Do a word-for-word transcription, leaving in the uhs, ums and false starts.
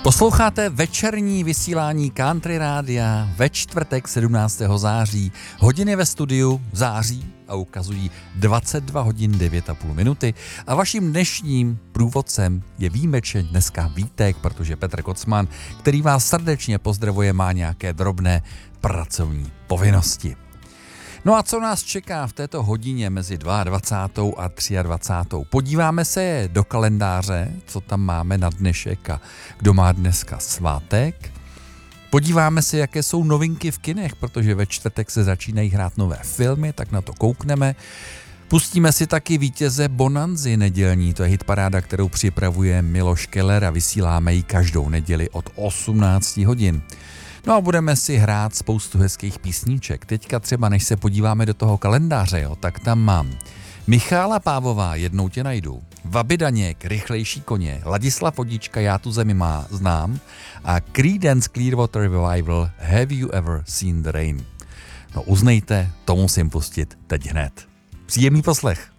Posloucháte večerní vysílání Country Rádia ve čtvrtek sedmnáctého září. Hodiny ve studiu září a ukazují dvacet dva hodin devět a půl minuty. A vaším dnešním průvodcem je výjimečně dneska Vítek, protože Petr Kocman, který vás srdečně pozdravuje, má nějaké drobné pracovní povinnosti. No a co nás čeká v této hodině mezi dvacátou druhou a dvacátou třetí Podíváme se do kalendáře, co tam máme na dnešek a kdo má dneska svátek. Podíváme se, jaké jsou novinky v kinech, protože ve čtvrtek se začínají hrát nové filmy, tak na to koukneme. Pustíme si taky vítěze Bonanzy nedělní, to je hitparáda, kterou připravuje Miloš Keller a vysíláme ji každou neděli od osmnáct hodin. No a budeme si hrát spoustu hezkých písniček. Teďka třeba, než se podíváme do toho kalendáře, jo, tak tam mám Michála Pávová, Jednou tě najdu, Vaby Daněk, Rychlejší koně, Ladislav Vodička, Já tu zemi má, znám a Creedence Clearwater Revival, Have you ever seen the rain? No uznejte, to musím pustit teď hned. Příjemný poslech.